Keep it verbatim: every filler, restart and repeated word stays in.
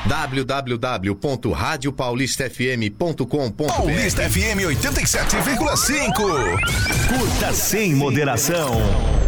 w w w ponto rádio paulista f m ponto com ponto b r. Paulista F M oitenta e sete vírgula cinco. Curta sem moderação.